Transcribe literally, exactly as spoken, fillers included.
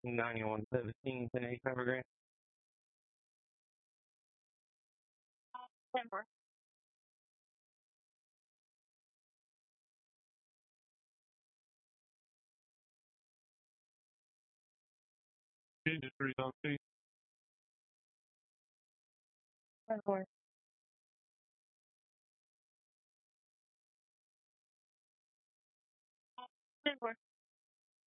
ninety-one seventeen, ten eight cover grant. ten four. Industry on C. ten four. ten four.